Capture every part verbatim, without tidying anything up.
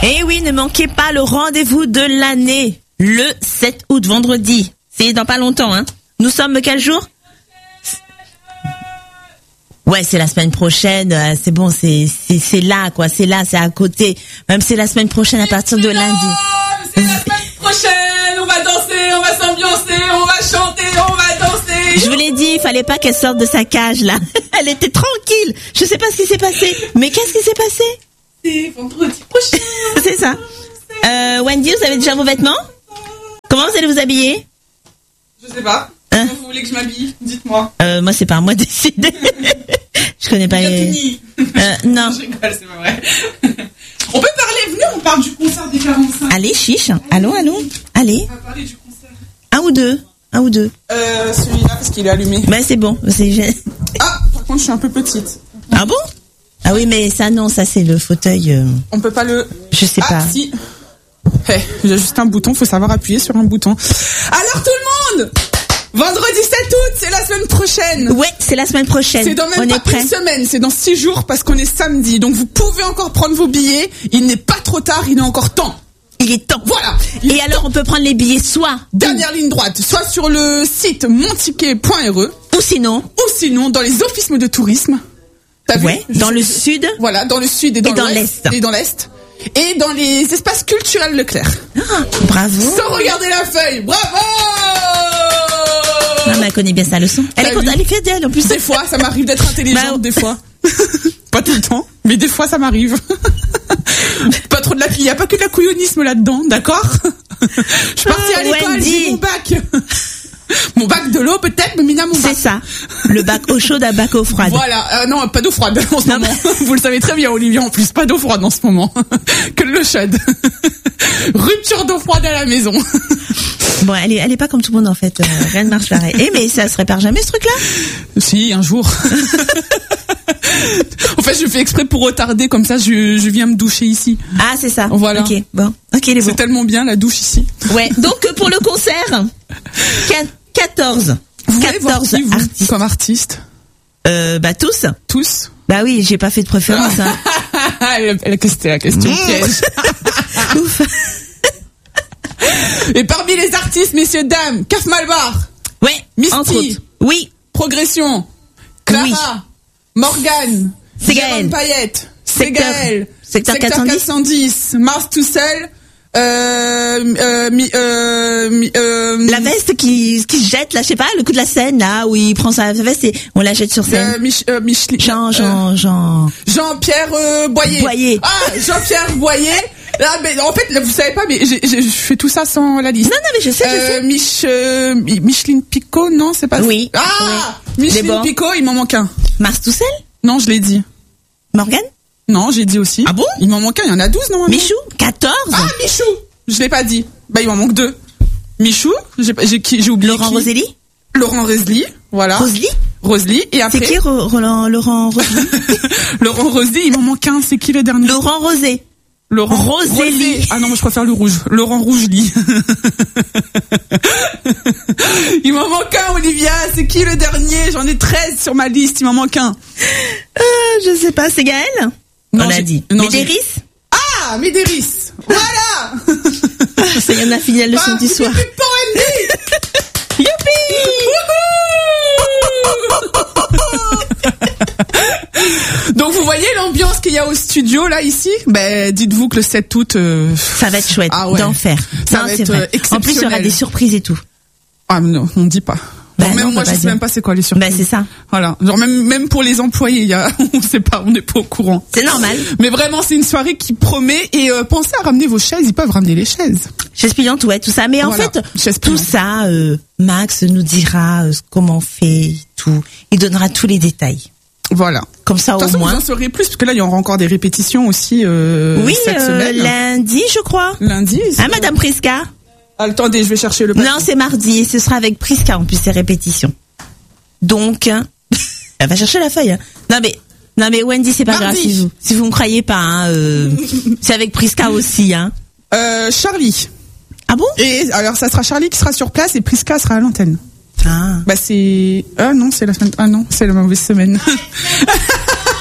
Et oui, ne manquez pas le rendez-vous de l'année, le sept août, vendredi. C'est dans pas longtemps, hein. Nous sommes quel jour? Ouais, c'est la semaine prochaine. Euh, c'est bon, c'est c'est c'est là, quoi. C'est là, c'est à côté. Même c'est la semaine prochaine à partir de lundi. C'est la semaine prochaine. On va danser, on va s'ambiancer, on va chanter, on va danser. Je vous l'ai dit, il fallait pas qu'elle sorte de sa cage là. Elle était tranquille. Je sais pas ce qui s'est passé. Mais qu'est-ce qui s'est passé? C'est vendredi prochain. C'est ça. Euh, Wendy, vous avez déjà vos vêtements? Comment vous allez vous habiller? Je sais pas. Hein? Comment vous voulez que je m'habille? Dites-moi. Euh, moi, c'est pas à moi de décider. Je connais pas les... Euh, non. Je rigole, c'est pas vrai. On peut parler, venez, on parle du concert des quarante-cinq. Allez, chiche. Allons, allons. Allez. On va parler du concert. Un ou deux. Un ou deux. Euh, celui-là, parce qu'il est allumé. Ben, c'est bon. C'est... Ah, par contre, je suis un peu petite. Ah bon? Ah oui, mais ça, non, ça, c'est le fauteuil. Euh... On peut pas le... Je sais ah, pas. Si. Hey, il y a juste un bouton, faut savoir appuyer sur un bouton. Alors, tout le monde! Vendredi sept août, c'est la semaine prochaine. Ouais, c'est la semaine prochaine. C'est dans même on pas est prêt. Une semaine, c'est dans six jours parce qu'on est samedi. Donc vous pouvez encore prendre vos billets. Il n'est pas trop tard, il est encore temps. Il est temps. Voilà. Et alors, temps. On peut prendre les billets soit... Dernière ligne droite, soit sur le site monticket point r e. Ou sinon... Ou sinon, dans les offices de tourisme. T'as ouais, vu dans Je... le sud. Voilà, dans le sud et dans, et dans l'est. Et dans l'est. Et dans les espaces culturels Leclerc. Ah, bravo. Sans regarder la feuille. Bravo! Non, mais elle connaît bien sa leçon. Elle est, elle est fidèle en plus. Des fois, ça m'arrive d'être intelligente, bah, des fois. Pas tout le temps, mais des fois, ça m'arrive. Pas trop de la... Il n'y a pas que de la couillonnisme là-dedans, d'accord? Je suis partie ah, à l'école, Wendy. J'ai mon bac. Mon bac de l'eau, peut-être, mais Mina, mon bac. C'est ça. Le bac eau chaude à bac eau froide. Voilà. Euh, non, pas d'eau froide en ce non, moment. Mais... Vous le savez très bien, Olivier, en plus. Pas d'eau froide en ce moment. Que de l'eau chaude. Rupture d'eau froide à la maison. Bon, elle est, elle est pas comme tout le monde, en fait. Euh, rien ne marche pareil. Eh, mais ça se répare jamais, ce truc-là? Si, un jour. En fait, je fais exprès pour retarder, comme ça, je, je viens me doucher ici. Ah, c'est ça. Voilà. Ok, bon. Ok, les bons. C'est tellement bien, la douche ici. Ouais. Donc, pour le concert, quatorze. Vous quatorze qui, vous, artistes. Comme artistes? Euh, bah, tous. Tous? Bah oui, j'ai pas fait de préférence, hein. C'était la question piège. Ouf. Et parmi les artistes, messieurs, dames, Caf Malbar. Ouais. Misty. Oui. Progression. Clara. Oui. Morgane. C'est Gaël. Paillette. C'est Gaël. Secteur, Secteur quatre cent dix. Mars tout seul. Euh, euh, mi, euh, mi, euh, la veste qui, qui se jette, là, je sais pas, le coup de la scène, là, où il prend sa veste et on la jette sur scène. Euh, Mich, euh, Micheline. Jean, Jean, euh, Jean. Jean-Pierre, euh, Boyer. Boyer. Ah, Jean-Pierre Boyer. Là, mais en fait, là, vous savez pas, mais j'ai, j'ai, je fais tout ça sans la liste. Non, non, mais je sais, je euh, sais. Mich, euh, Micheline Picot, non, c'est pas ça. Oui. Ah, oui. Micheline bon. Picot, il m'en manque un. Mars Toussel? Non, je l'ai dit. Morgane? Non, j'ai dit aussi. Ah bon? Il m'en manque un, il y en a douze, normalement. Michou? quatorze? Ah, Michou! Je l'ai pas dit. Bah, il m'en manque deux. Michou, j'ai, j'ai, j'ai oublié. Laurent qui. Rosely? Laurent Rosely, voilà. Rosely? Rosely, et après. C'est qui, Ro- Roland, Laurent Rosely? Laurent Rosely, il m'en manque un, c'est qui le dernier? Laurent Rosé. Laurent Rosely. Ah non, moi je préfère le rouge. Laurent Rougely. Il m'en manque un, Olivia. C'est qui le dernier? J'en ai treize sur ma liste. Il m'en manque un. Euh, je sais pas, c'est Gaël? Non, on j'ai... a dit. Non, Médéris? Ah, Médéris. Voilà. Ça y en a fini la leçon bah, du soir. Youpi. Donc vous voyez l'ambiance qu'il y a au studio là ici. Ben dites-vous que le sept août euh... ça va être chouette, ah ouais. d'enfer. Ça non, va c'est être vrai. exceptionnel. En plus il y aura des surprises et tout. Ah non, on dit pas. Bah Genre, même non, moi je sais dire. même pas c'est quoi les surprises. Ben c'est ça. Voilà. Genre même même pour les employés, il y a on sait pas, on n'est pas au courant. C'est normal. Mais vraiment c'est une soirée qui promet et euh, pensez à ramener vos chaises, ils peuvent ramener les chaises. Chaises pliantes, ouais, tout ça. Mais voilà. en fait, tout ça, euh, Max nous dira euh, comment on fait, tout. Il donnera tous les détails. Voilà. Comme ça, au façon, moins. Vous en saurez plus, parce que là, il y aura encore des répétitions aussi euh, oui, cette euh, semaine. lundi, je crois. Lundi. Ah, Madame Prisca. Attendez, je vais chercher le papier. Non, c'est mardi. Ce sera avec Prisca, en plus, ces répétitions. Donc, elle va chercher la feuille. Hein. Non, mais... Non mais Wendy, c'est pas mardi. Grave si vous si vous me croyez pas. Hein, euh, c'est avec Prisca aussi. Hein. Euh, Charlie. Ah bon? Et alors ça sera Charlie qui sera sur place et Prisca sera à l'antenne. Ah. Bah c'est ah non c'est la semaine ah non c'est la mauvaise semaine.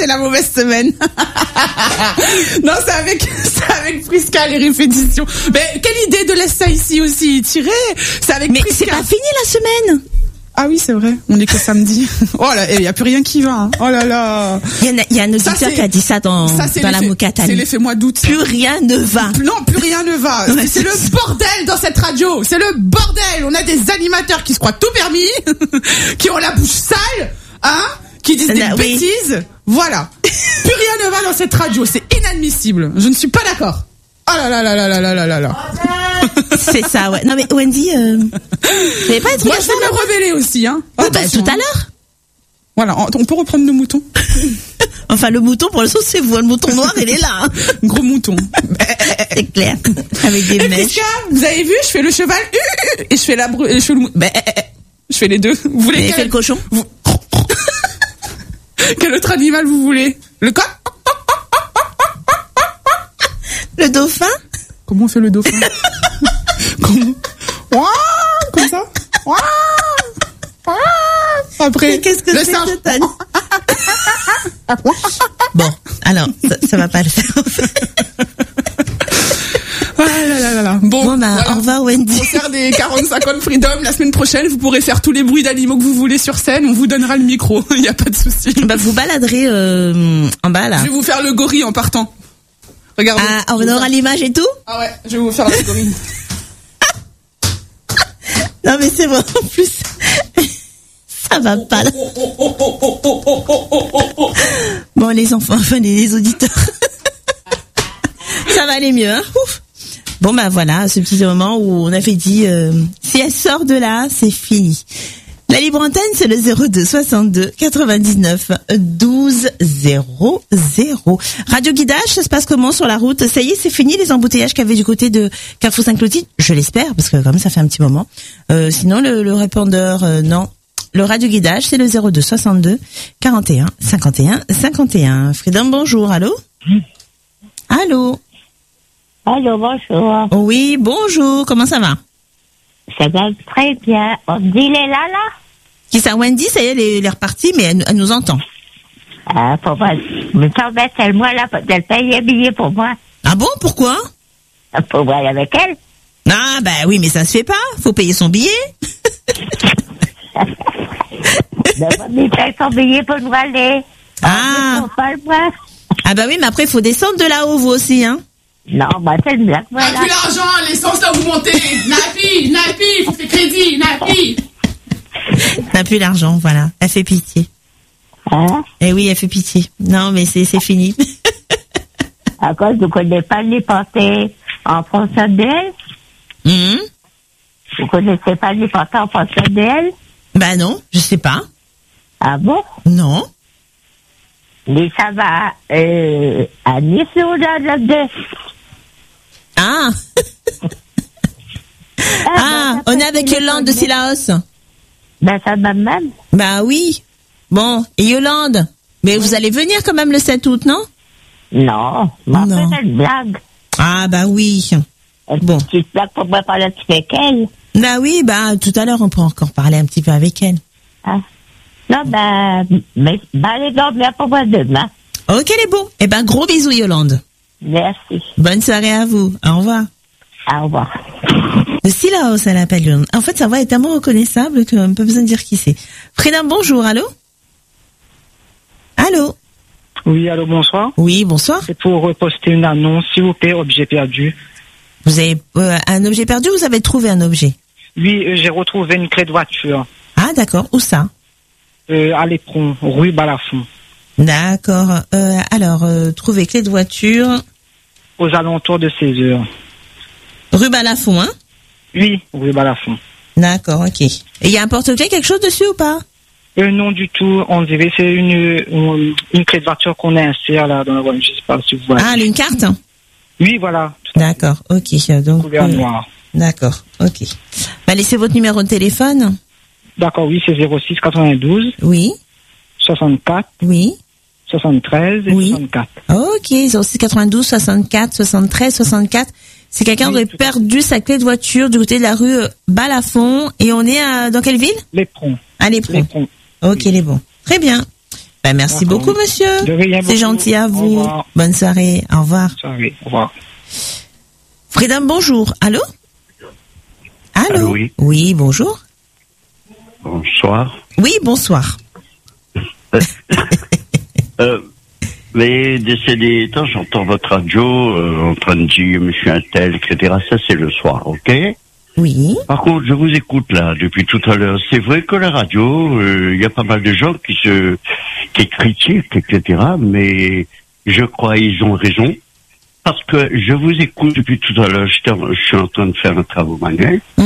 c'est la mauvaise semaine. Non, c'est avec, c'est avec Prisca, les répétitions. Mais quelle idée de laisser ça ici aussi, tirer. C'est avec Mais Prisca. c'est pas fini la semaine. Ah oui, c'est vrai. On est que samedi. Oh là, il y a plus rien qui va. Hein. Oh là là. Il y, a, il y a un auditeur ça, qui a dit ça dans, ça, dans la Mocatane. C'est l'effet mois d'août. Plus rien ne va. Non, plus rien ne va. Ouais, c'est, c'est le bordel dans cette radio. C'est le bordel. On a des animateurs qui se croient tout permis, qui ont la bouche sale, hein, qui disent des oui. bêtises. Voilà. Plus rien ne va dans cette radio. C'est inadmissible. Je ne suis pas d'accord. Oh là là là là là là là là. C'est ça, ouais. Non mais Wendy, euh, vous n'allez pas être. Moi je vais me rebeller aussi, hein. Oh, bah, tout à l'heure. Voilà, on peut reprendre le mouton. Enfin le mouton pour le saut c'est vous, le mouton noir il est là. Hein. Gros mouton. C'est clair. Avec des et mèches. Prisca, vous avez vu, je fais le cheval et je fais la bru- je fais le mouton. Je fais les deux. Vous voulez quel... fait le cochon vous... Quel autre animal vous voulez? Le coq? Le dauphin? Comment on fait le dauphin? Comment? Ouah, comme ça? Ouah, ouah. Après, qu'est-ce que le c'est singe. que cette Bon, alors, ça, ça va pas le faire. Ah là là là là. Bon, bon bah, voilà. Au revoir Wendy. Pour faire des quarante-cinq ans de Freedom, la semaine prochaine, vous pourrez faire tous les bruits d'animaux que vous voulez sur scène, on vous donnera le micro, il n'y a pas de souci. Bah, vous baladerez euh, en bas là. Je vais vous faire le gorille en partant. Regardez. Ah, on aura l'image et tout? Ah ouais, je vais vous faire la gorille. Non mais c'est vrai, en plus, ça va pas là. Bon les enfants, enfin les, les auditeurs, ça va aller mieux, hein. Ouf. Bon bah voilà, ce petit moment où on avait dit, euh, si elle sort de là, c'est fini. La libre antenne, c'est le zéro deux soixante-deux quatre-vingt-dix-neuf douze zéro zéro. Radio Guidage, ça se passe comment sur la route? Ça y est, c'est fini les embouteillages qu'il y avait du côté de Carrefour Saint-Clotilde? Je l'espère, parce que quand même ça fait un petit moment. Euh, sinon, le, le répondeur, euh, non. Le Radio Guidage, c'est le zéro deux soixante-deux quarante et un cinquante et un cinquante et un. Freedom, bonjour, allô? Allô? Allô, bonjour. Oui, bonjour, comment ça va? Ça va très bien. On dit les là, là? Qui ça, Wendy, ça y est, elle est, elle est repartie, mais elle, elle nous entend. Ah, pour moi, me semble c'est moi là, elle paye un billet pour moi. Ah bon, pourquoi? Pour voir avec elle. Ah, bah oui, mais ça se fait pas. Faut payer son billet. Mais paye son billet pour nous aller. Ah. Ah bah oui, mais après, il faut descendre de là-haut, vous aussi, hein. Non, bah c'est une blague, voilà. N'a plus l'argent, l'essence a augmenté. Napi, Napi, faut faire crédit, Napi. N'a plus l'argent, voilà. Elle fait pitié. Hein? Eh oui, elle fait pitié. Non, mais c'est, c'est fini. À cause vous ne connaissez pas les portées en fonction d'elle? Mmh. Vous connaissez pas les portées en fonction d'elle? Bah non, je sais pas. Ah bon? Non. Mais ça va, euh, à Nice ou là, là-dedans? Ah. Ah, ah on est avec Yolande de Sillaos. Ben, ça va même. Bah oui. Bon, et Yolande, mais vous allez venir quand même le sept août, non? Non, mais non. C'est une blague. Ah bah oui. Une bon. petite blague pour moi parler un petit peu avec elle. Bah oui, bah tout à l'heure on peut encore parler un petit peu avec elle. Ah. Non, ben, mais, ben, allez dormir pour moi demain. Ok les beaux. Eh ben gros bisous Yolande. Merci. Bonne soirée à vous. Au revoir. Au revoir. De Sillaos, elle appelle Yolande. En fait, sa voix est tellement reconnaissable qu'on n'a pas besoin de dire qui c'est. Freedom, bonjour, allô? Allô? Oui, allô, bonsoir. Oui, bonsoir. C'est pour reposter une annonce, s'il vous plaît, objet perdu. Vous avez euh, un objet perdu ou vous avez trouvé un objet? Oui, euh, j'ai retrouvé une clé de voiture. Ah, d'accord. Où ça? euh, À l'Éperon, rue Balafon. D'accord. Euh, alors, euh, trouver clé de voiture. Aux alentours de seize heures. Rue Balafon, hein? Oui, rue Balafon. D'accord, ok. Et il y a un porte-clés, quelque chose dessus ou pas? Euh, non du tout, on dirait c'est une, une, une clé de voiture qu'on insère là dans la voiture, je sais pas si vous voyez. Ah, une carte? Oui, voilà. D'accord, ok. Donc, couleur euh, noire. D'accord, ok. Bah, laissez votre numéro de téléphone. D'accord, oui, c'est zéro six quatre-vingt-douze. Oui. soixante-quatre. Oui. soixante-treize et oui. soixante-quatre. Ok, zéro six quatre-vingt-douze, soixante-quatre, soixante-treize, soixante-quatre. C'est quelqu'un oui, qui aurait perdu sa clé de voiture du côté de la rue Balafon. Et on est à, dans quelle ville? L'Éperon. À l'Éperon. L'Éperon. Ok, oui. les bons. Très bien. Ben, merci D'accord. beaucoup, monsieur. De rien, C'est beaucoup. gentil à Au vous. revoir. Bonne soirée. Au revoir. Soirée. Au revoir. Freedom, bonjour. Allô? Allô? Allô, oui. Oui, bonjour. Bonsoir. Oui, bonsoir. euh, mais de ces derniers temps, j'entends votre radio euh, en train de dire monsieur un tel, et cetera. Ça, c'est le soir, ok? Oui. Par contre, je vous écoute là depuis tout à l'heure. C'est vrai que la radio, il euh, y a pas mal de gens qui se qui critiquent, et cetera. Mais je crois ils ont raison. Parce que je vous écoute depuis tout à l'heure. Je suis en train de faire un travail manuel.